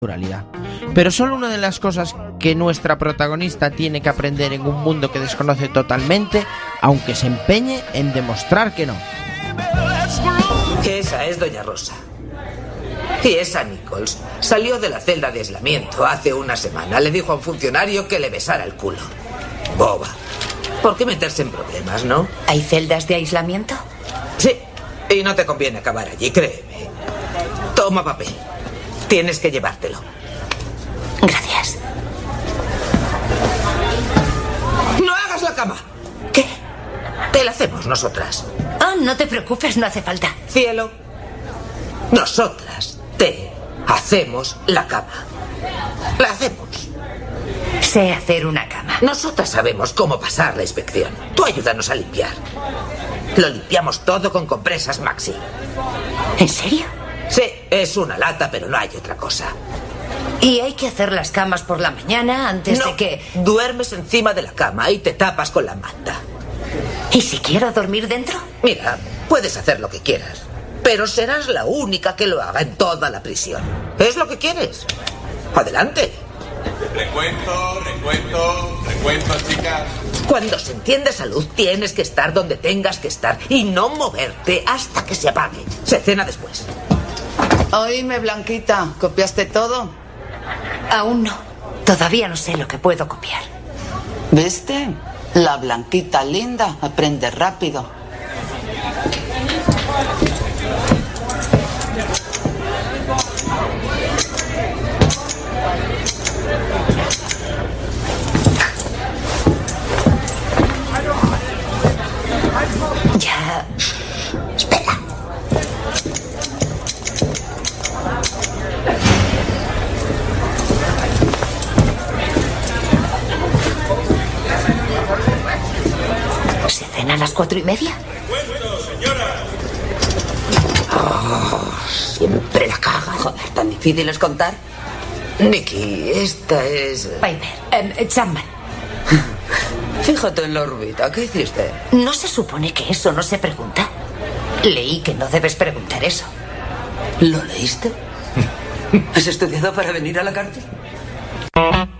naturalidad. Pero solo una de las cosas que nuestra protagonista tiene que aprender en un mundo que desconoce totalmente, aunque se empeñe en demostrar que no. Esa es Doña Rosa. Y esa Nichols salió de la celda de aislamiento hace una semana. Le dijo a un funcionario que le besara el culo. Boba. ¿Por qué meterse en problemas, no? ¿Hay celdas de aislamiento? Sí. Y no te conviene acabar allí, créeme. Toma papel. Tienes que llevártelo. Gracias. ¡No hagas la cama! ¿Qué? Te la hacemos nosotras. Ah, no te preocupes, no hace falta. Cielo, nosotras te hacemos la cama. La hacemos. Sé hacer una cama. Nosotras sabemos cómo pasar la inspección. Tú ayúdanos a limpiar. Lo limpiamos todo con compresas Maxi. ¿En serio? Sí, es una lata, pero no hay otra cosa. ¿Y hay que hacer las camas por la mañana antes No, de que...? duermes encima de la cama y te tapas con la manta. ¿Y si quiero dormir dentro? Mira, puedes hacer lo que quieras, pero serás la única que lo haga en toda la prisión. ¿Es lo que quieres? Adelante. Recuento, chicas. Cuando se entiende salud, tienes que estar donde tengas que estar y no moverte hasta que se apague. Se cena después. Oíme, Blanquita, ¿copiaste todo? Aún no. Todavía no sé lo que puedo copiar. ¿Viste? La Blanquita linda aprende rápido. Ya... Espera. ¿Se cena a las 4:30? Siempre la caga. Joder, ¿tan difícil es contar? Nicky, esta es... Piper, Chapman. Fíjate en la órbita, ¿qué hiciste? ¿No se supone que eso no se pregunta? Leí que no debes preguntar eso. ¿Lo leíste? ¿Has estudiado para venir a la cárcel?